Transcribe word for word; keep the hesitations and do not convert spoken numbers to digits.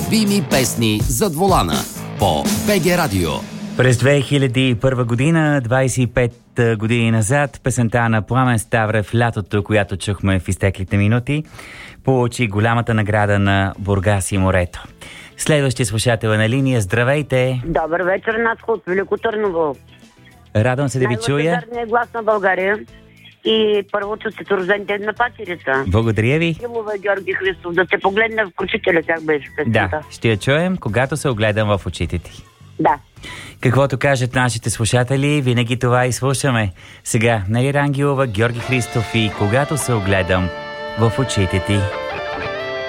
любими песни зад волана по БГ Радио. През две хиляди и първа година, двадесет и пет години назад, песента на Пламен Ставрев "Лятото", която чухме в изтеклите минути, получи голямата награда на Бургас и морето. Следващия слушател е на линия. Здравейте! Добър вечер, Наско от Велико Търново. Радвам се да ви чуя. Най-лъчезарният глас на България и първо честит рожден ден на пачерица. Благодаря ви. Филова Георги Христов, да се погледне в очите, как беше песента. Да, ще я чуем, когато се огледам в очите ти. Да. Каквото кажат нашите слушатели, винаги това и слушаме. Сега Нели Рангелова, Георги Христов и "Когато се огледам в очите ти".